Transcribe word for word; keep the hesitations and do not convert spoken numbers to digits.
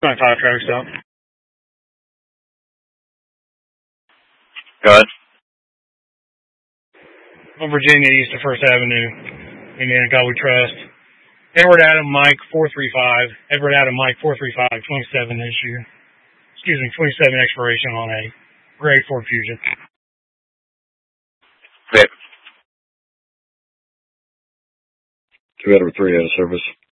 My contract's up. Go ahead. Virginia, east of First Avenue, Indiana, God we trust. Edward Adam Mike four three five. Edward Adam Mike four three five, twenty-seven issue. Excuse me, twenty-seven expiration on a gray Ford Fusion. Okay. two Edward three out of service.